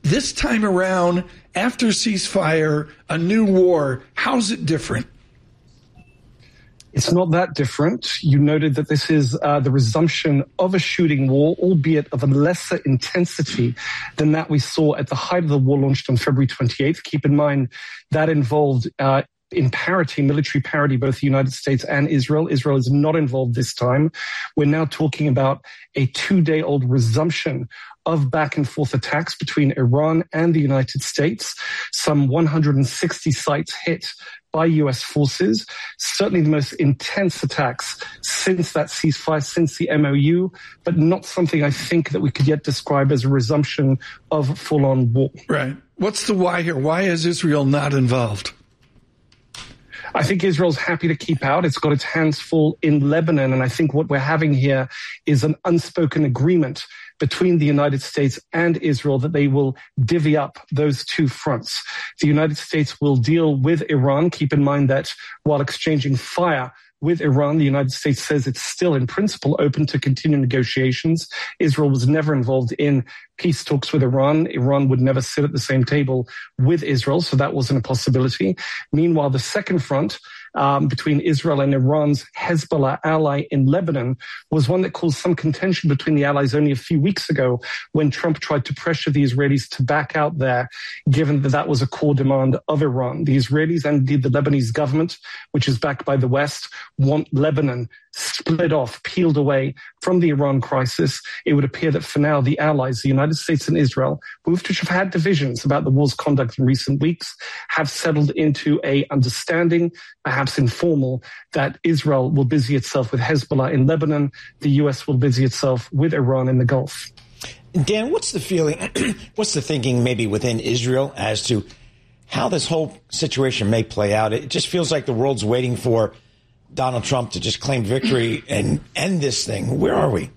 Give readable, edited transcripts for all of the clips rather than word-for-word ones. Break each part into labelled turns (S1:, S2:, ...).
S1: This time around, after ceasefire, a new war, how's it different?
S2: It's not that different. You noted that this is the resumption of a shooting war, albeit of a lesser intensity than that we saw at the height of the war launched on February 28th. Keep in mind that involved in parity, military parity, both the United States and Israel. Israel is not involved this time. We're now talking about a 2-day-old resumption of back and forth attacks between Iran and the United States. Some 160 sites hit by U.S. forces, certainly the most intense attacks since that ceasefire, since the MOU, but not something I think that we could yet describe as a resumption of full-on war.
S1: Right. What's the why here? Why is Israel not involved?
S2: I think Israel's happy to keep out. It's got its hands full in Lebanon. And I think what we're having here is an unspoken agreement between the United States and Israel that they will divvy up those two fronts. The United States will deal with Iran. Keep in mind that while exchanging fire with Iran, the United States says it's still in principle open to continue negotiations. Israel was never involved in peace talks with Iran. Iran would never sit at the same table with Israel, so that wasn't a possibility. Meanwhile, the second front between Israel and Iran's Hezbollah ally in Lebanon was one that caused some contention between the allies only a few weeks ago when Trump tried to pressure the Israelis to back out there, given that that was a core demand of Iran. The Israelis and indeed the Lebanese government, which is backed by the West, want Lebanon split off, peeled away from the Iran crisis. It would appear that for now, the allies, the United States and Israel, both which have had divisions about the war's conduct in recent weeks, have settled into a understanding, perhaps informal, that Israel will busy itself with Hezbollah in Lebanon, the U.S. will busy itself with Iran in the Gulf.
S3: Dan, what's the feeling, what's the thinking maybe within Israel as to how this whole situation may play out? It just feels like the world's waiting for Donald Trump to just claim victory and end this thing. Where are we?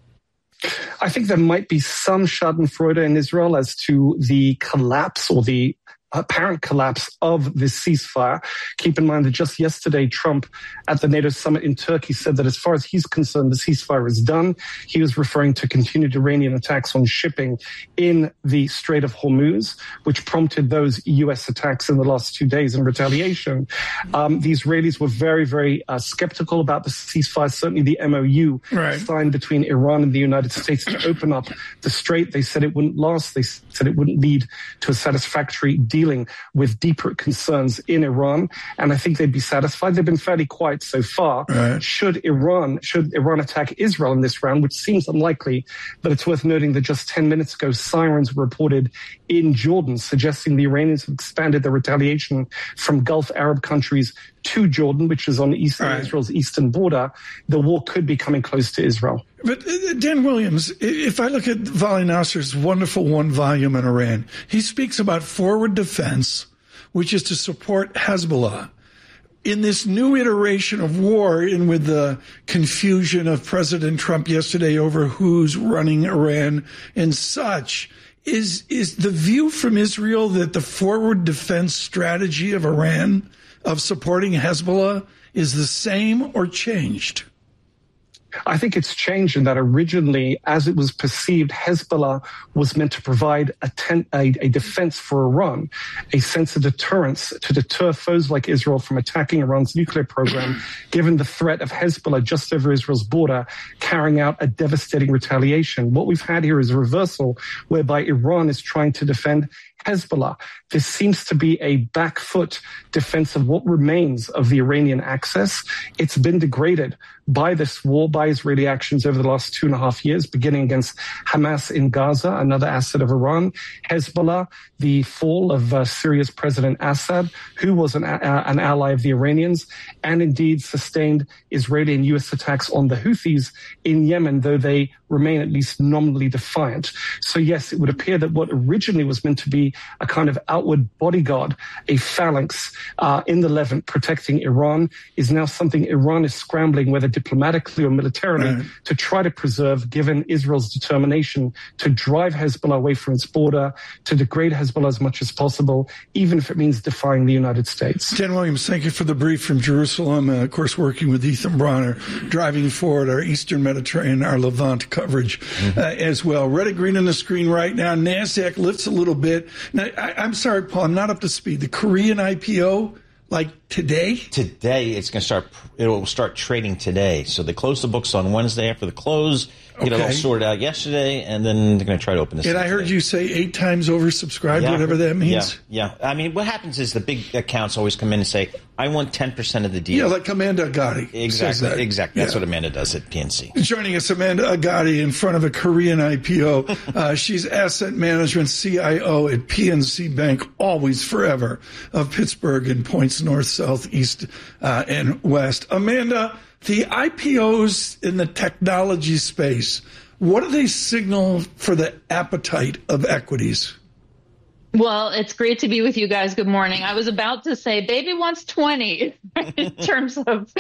S2: I think there might be some schadenfreude in Israel as to the collapse or the apparent collapse of this ceasefire. Keep in mind that just yesterday, Trump at the NATO summit in Turkey said that as far as he's concerned, the ceasefire is done. He was referring to continued Iranian attacks on shipping in the Strait of Hormuz, which prompted those U.S. attacks in the last 2 days in retaliation. The Israelis were very, very skeptical about the ceasefire, certainly the MOU signed between Iran and the United States to open up the strait. They said it wouldn't last. They said it wouldn't lead to a satisfactory dealing with deeper concerns in Iran, and I think they'd be satisfied. They've been fairly quiet so far. Should Iran attack Israel in this round, which seems unlikely, but it's worth noting that just 10 minutes ago, sirens were reported in Jordan, suggesting the Iranians have expanded their retaliation from Gulf Arab countries to Jordan, which is on Israel's eastern border. The war could be coming close to Israel.
S1: But Dan Williams, if I look at Vali Nasser's wonderful one volume on Iran, he speaks about forward defense, which is to support Hezbollah. In this new iteration of war, and with the confusion of President Trump yesterday over who's running Iran and such, is the view from Israel that the forward defense strategy of Iran of supporting Hezbollah is the same or changed?
S2: I think it's changed in that originally, as it was perceived, Hezbollah was meant to provide a defense for Iran, a sense of deterrence to deter foes like Israel from attacking Iran's nuclear program, given the threat of Hezbollah just over Israel's border carrying out a devastating retaliation. What we've had here is a reversal whereby Iran is trying to defend Hezbollah. This seems to be a back foot defense of what remains of the Iranian axis. It's been degraded by this war, by Israeli actions over the last 2.5 years, beginning against Hamas in Gaza, another asset of Iran, Hezbollah, the fall of Syria's President Assad, who was an ally of the Iranians, and indeed sustained Israeli and U.S. attacks on the Houthis in Yemen, though they remain at least nominally defiant. So yes, it would appear that what originally was meant to be a kind of outward bodyguard, a phalanx in the Levant protecting Iran, is now something Iran is scrambling whether to diplomatically or militarily to try to preserve, given Israel's determination to drive Hezbollah away from its border, to degrade Hezbollah as much as possible, even if it means defying the United States.
S1: Dan Williams, thank you for the brief from Jerusalem. Of course, working with Ethan Bronner, driving forward our Eastern Mediterranean, our Levant coverage as well. Red and green on the screen right now. NASDAQ lifts a little bit. Now, I'm sorry, Paul, I'm not up to speed. The Korean IPO, like today?
S3: Today, it's going to start. It will start trading today. So they closed the books on Wednesday after the close. Get it all sorted out yesterday, and then they're going to try to open this.
S1: And I heard you say 8 times oversubscribed, whatever that means.
S3: Yeah. I mean, what happens is the big accounts always come in and say, "I want 10% of the deal."
S1: Yeah, like Amanda Agati.
S3: Exactly. That's what Amanda does at PNC.
S1: Joining us, Amanda Agati, in front of a Korean IPO. She's asset management CIO at PNC Bank, always forever, of Pittsburgh and points north, south, east, and west. Amanda, the IPOs in the technology space, what do they signal for the appetite of equities?
S4: Well, it's great to be with you guys. Good morning. I was about to say baby wants 20 in terms of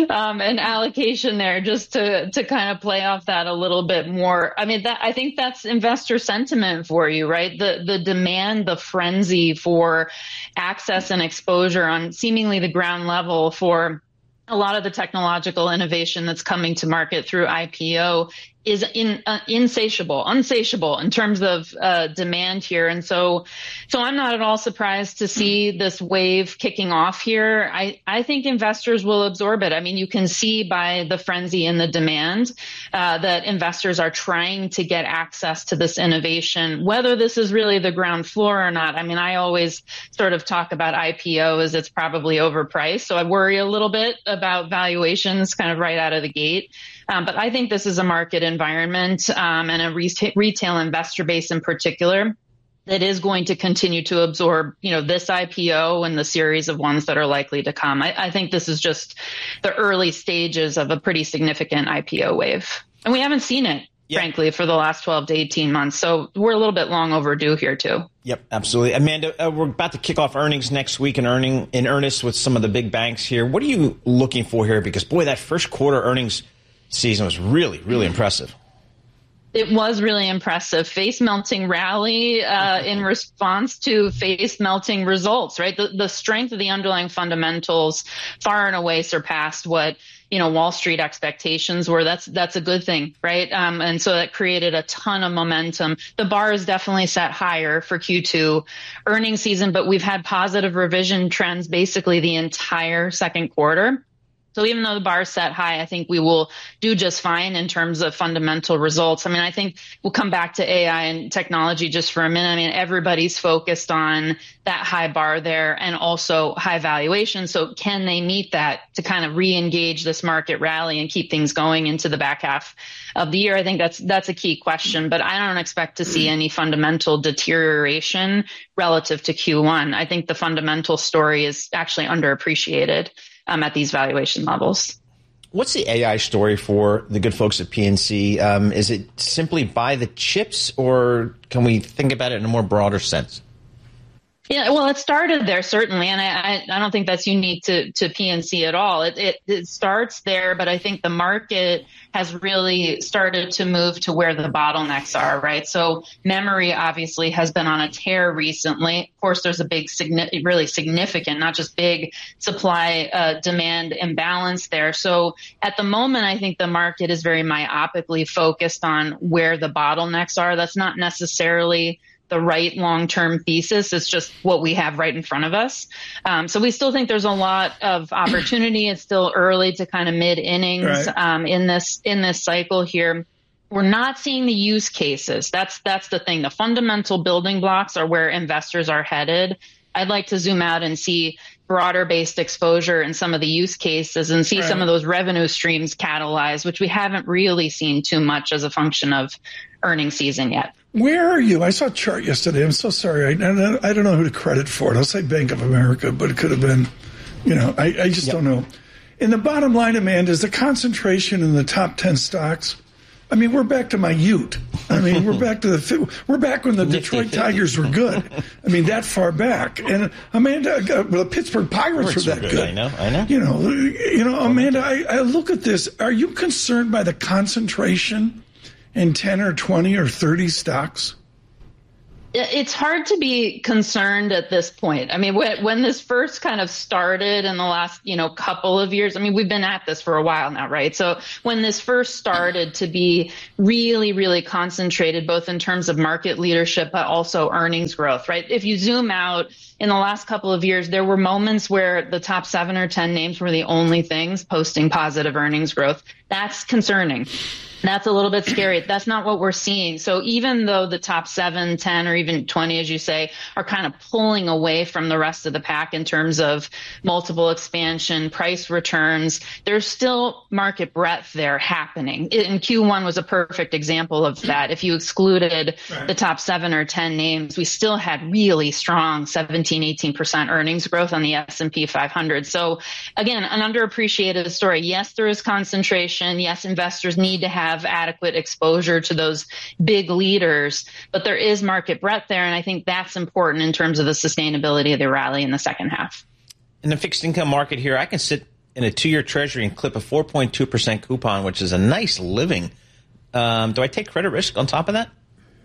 S4: an allocation there, just to kind of play off that a little bit more. I mean, I think that's investor sentiment for you, right? The demand, the frenzy for access and exposure on seemingly the ground level for a lot of the technological innovation that's coming to market through IPO is unsatiable in terms of demand here. And so I'm not at all surprised to see this wave kicking off here. I think investors will absorb it. I mean, you can see by the frenzy in the demand that investors are trying to get access to this innovation, whether this is really the ground floor or not. I mean, I always sort of talk about IPO as it's probably overpriced. So I worry a little bit about valuations kind of right out of the gate. But I think this is a market environment and a retail investor base in particular that is going to continue to absorb, this IPO and the series of ones that are likely to come. I think this is just the early stages of a pretty significant IPO wave. And we haven't seen it, frankly, for the last 12 to 18 months. So we're a little bit long overdue here, too.
S3: Yep, absolutely. Amanda, we're about to kick off earnings next week in earnest with some of the big banks here. What are you looking for here? Because, boy, that first quarter earnings season was really, really impressive.
S4: It was really impressive. Face melting rally in response to face melting results, right? The strength of the underlying fundamentals far and away surpassed what, Wall Street expectations were. That's a good thing, right? And so that created a ton of momentum. The bar is definitely set higher for Q2 earnings season, but we've had positive revision trends basically the entire second quarter. So even though the bar is set high, I think we will do just fine in terms of fundamental results. I mean, I think we'll come back to AI and technology just for a minute. I mean, everybody's focused on that high bar there and also high valuation. So can they meet that to kind of re-engage this market rally and keep things going into the back half of the year? I think that's a key question, but I don't expect to see any fundamental deterioration relative to Q1. I think the fundamental story is actually underappreciated at these valuation levels.
S3: What's the AI story for the good folks at PNC? Is it simply buy the chips, or can we think about it in a more broader sense?
S4: Yeah, well, it started there, certainly, and I don't think that's unique to PNC at all. It starts there, but I think the market has really started to move to where the bottlenecks are, right? So memory obviously has been on a tear recently. Of course, there's a big, really significant, not just big supply demand imbalance there. So at the moment, I think the market is very myopically focused on where the bottlenecks are. That's not necessarily the right long-term thesis. It's just what we have right in front of us. So we still think there's a lot of opportunity. It's still early to kind of mid-innings in this cycle here. We're not seeing the use cases. That's the thing. The fundamental building blocks are where investors are headed. I'd like to zoom out and see broader-based exposure in some of the use cases and see some of those revenue streams catalyze, which we haven't really seen too much as a function of earnings season yet.
S1: Where are you? I saw a chart yesterday. I'm so sorry. I don't know who to credit for it. I'll say Bank of America, but it could have been, I just don't know. In the bottom line, Amanda, is the concentration in the top 10 stocks I mean, we're back to my Ute. I mean, we're back when the Detroit Tigers were good. I mean, that far back. And Amanda, the Pittsburgh Pirates were that good.
S3: I know.
S1: You know, Amanda, I look at this. Are you concerned by the concentration in 10 or 20 or 30 stocks?
S4: It's hard to be concerned at this point. I mean, when this first kind of started in the last, couple of years, I mean, we've been at this for a while now, right? So when this first started to be really, really concentrated, both in terms of market leadership, but also earnings growth, right? If you zoom out in the last couple of years, there were moments where the top 7 or 10 names were the only things posting positive earnings growth. That's concerning. That's a little bit scary. That's not what we're seeing. So even though the top 7, 10, or even 20, as you say, are kind of pulling away from the rest of the pack in terms of multiple expansion, price returns, there's still market breadth there happening. And Q1 was a perfect example of that. If you excluded the top 7 or 10 names, we still had really strong 17, 18% earnings growth on the S&P 500. So again, an underappreciated story. Yes, there is concentration. Yes, investors need to have adequate exposure to those big leaders, but there is market breadth there. And I think that's important in terms of the sustainability of the rally in the second half.
S3: In the fixed income market here, I can sit in a 2-year treasury and clip a 4.2% coupon, which is a nice living. Do I take credit risk on top of that?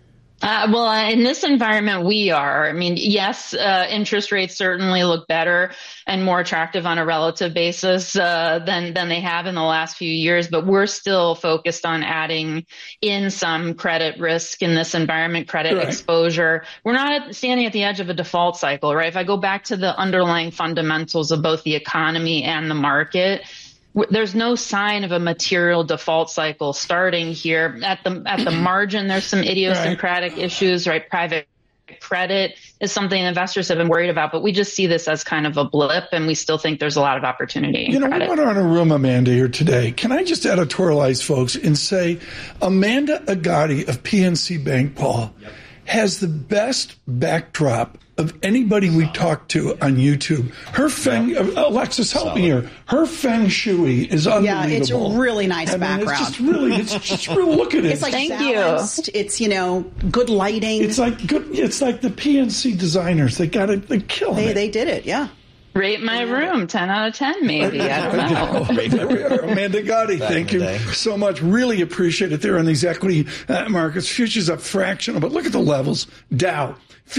S4: Well, in this environment, we are. I mean, yes, interest rates certainly look better and more attractive on a relative basis than they have in the last few years, but we're still focused on adding in some credit risk in this environment, credit exposure. We're not standing at the edge of a default cycle, right? If I go back to the underlying fundamentals of both the economy and the market, there's no sign of a material default cycle starting here. At the margin, there's some idiosyncratic issues, right? Private credit is something investors have been worried about, but we just see this as kind of a blip, and we still think there's a lot of opportunity in credit.
S1: We went on a room, Amanda, here today. Can I just editorialize, folks, and say Amanda Agati of PNC Bank, Paul, has the best backdrop of anybody we talked to on YouTube. Her feng, Alexis, help me here. Her feng shui is unbelievable.
S5: Yeah, it's a really nice background.
S1: It's just really, look at it.
S5: It's like balanced. It's, good lighting.
S1: It's like the PNC designers. They kill it.
S5: They did it, yeah.
S4: Rate my room, 10 out of 10, maybe. I don't know.
S1: There we are. Amanda Gotti, thank you so much. Really appreciate it there on these equity markets. Futures up fractional, but look at the levels. Dow,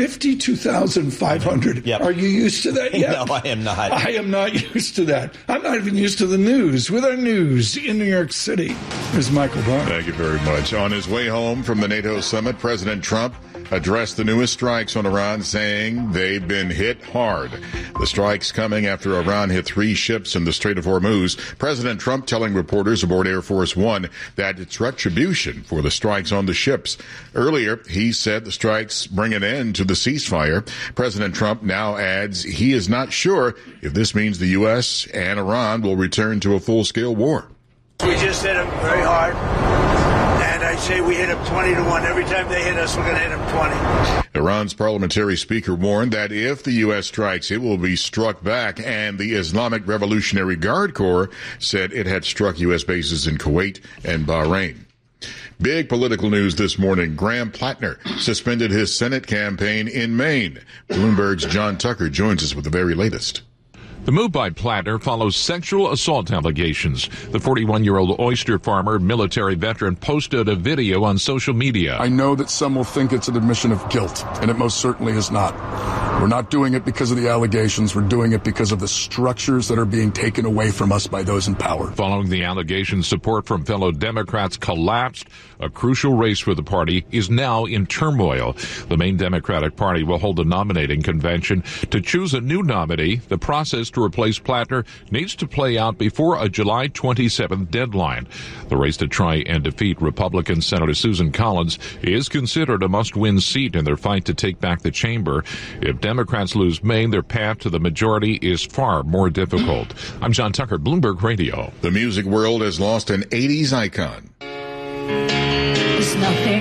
S1: 52,500.
S3: Yep.
S1: Are you used to that yet?
S3: No, I am not.
S1: I am not used to that. I'm not even used to the news. With our news in New York City, there's Michael Barr.
S6: Thank you very much. On his way home from the NATO summit, President Trump addressed the newest strikes on Iran, saying they've been hit hard. The strikes coming after Iran hit 3 ships in the Strait of Hormuz. President Trump telling reporters aboard Air Force One that it's retribution for the strikes on the ships. Earlier, he said the strikes bring an end to the ceasefire. President Trump now adds he is not sure if this means the U.S. and Iran will return to a full-scale war.
S7: We just hit them very hard. And I say we hit them 20-1. Every time they hit us, we're going to hit them 20.
S6: Iran's parliamentary speaker warned that if the U.S. strikes, it will be struck back, and the Islamic Revolutionary Guard Corps said it had struck U.S. bases in Kuwait and Bahrain. Big political news this morning. Graham Plattner suspended his Senate campaign in Maine. Bloomberg's John Tucker joins us with the very latest.
S8: The move by Plattner follows sexual assault allegations. The 41-year-old oyster farmer, military veteran, posted a video on social media.
S9: I know that some will think it's an admission of guilt, and it most certainly is not. We're not doing it because of the allegations. We're doing it because of the structures that are being taken away from us by those in power.
S8: Following the allegations, support from fellow Democrats collapsed. A crucial race for the party is now in turmoil. The main Democratic Party will hold a nominating convention to choose a new nominee. The process to replace Plattner needs to play out before a July 27th deadline. The race to try and defeat Republican Senator Susan Collins is considered a must-win seat in their fight to take back the chamber. If Democrats lose Maine, their path to the majority is far more difficult. I'm John Tucker, Bloomberg Radio.
S6: The music world has lost an 80s icon.
S10: There's nothing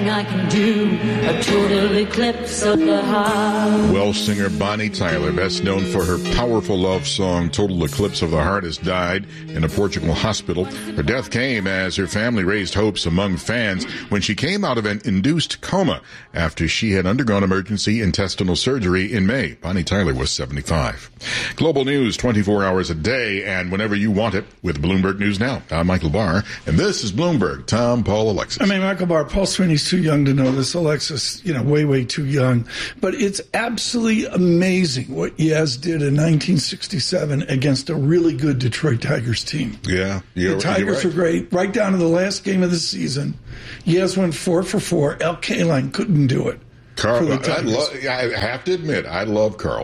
S10: thing I can do, a total eclipse of the heart.
S6: Welsh singer Bonnie Tyler, best known for her powerful love song Total Eclipse of the Heart, has died in a Portugal hospital. Her death came as her family raised hopes among fans when she came out of an induced coma after she had undergone emergency intestinal surgery in May. Bonnie Tyler was 75. Global news 24 hours a day and whenever you want it with Bloomberg News Now. I'm Michael Barr, and this is Bloomberg. Tom, Paul, Alexis.
S1: I mean, Michael Barr, Paul Sweeney's too young to know this. Alexis, way, way too young. But it's absolutely amazing what Yaz did in 1967 against a really good Detroit Tigers team.
S6: Yeah.
S1: The Tigers were great. Right down to the last game of the season, Yaz went 4 for 4. Al Kaline couldn't do it.
S6: Carl, I have to admit, I love Carl.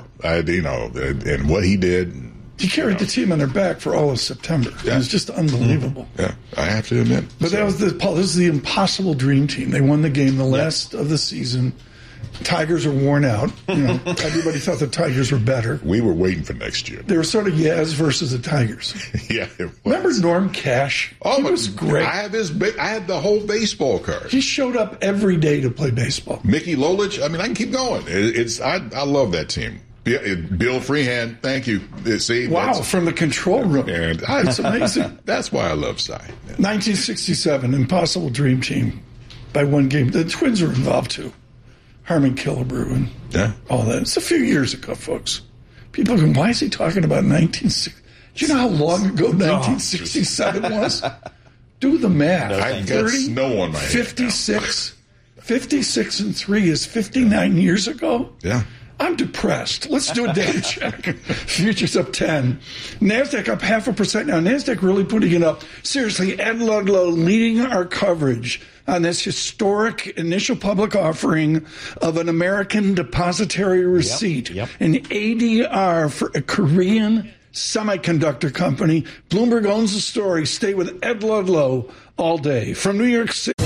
S6: And what he did.
S1: He carried the team on their back for all of September. Yeah. It was just unbelievable.
S6: Yeah, I have to admit.
S1: But that was this is the impossible dream team. They won the game the last of the season. Tigers are worn out. Everybody thought the Tigers were better.
S6: We were waiting for next year.
S1: They were sort of Yaz versus the Tigers.
S6: Yeah, it was.
S1: Remember Norm Cash?
S6: Oh,
S1: he was great.
S6: I had the whole baseball card.
S1: He showed up every day to play baseball.
S6: Mickey Lolich. I mean, I can keep going. I love that team. Bill Freehan, thank you. See,
S1: wow, from the control room.
S6: And
S1: it's amazing.
S6: That's why I love Cy.
S1: 1967, impossible dream team by one game. The Twins were involved too. Harmon Killebrew and all that. It's a few years ago, folks. People are going, why is he talking about 1960? Do you know how long ago 1967 was? Do the math.
S6: I've got snow on my head
S1: 56. 56 and 3 is 59 years ago?
S6: Yeah.
S1: I'm depressed. Let's do a data check. Futures up 10. NASDAQ up 0.5% now. NASDAQ really putting it up. Seriously, Ed Ludlow leading our coverage on this historic initial public offering of an American depository receipt, an ADR for a Korean semiconductor company. Bloomberg owns the story. Stay with Ed Ludlow all day. From New York City.